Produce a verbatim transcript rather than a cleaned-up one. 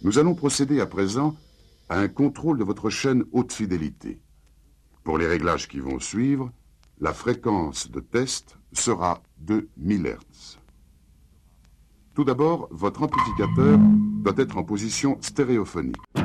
Nous allons procéder à présent à un contrôle de votre chaîne haute fidélité. Pour les réglages qui vont suivre, la fréquence de test sera de mille hertz. Tout d'abord, votre amplificateur doit être en position stéréophonique.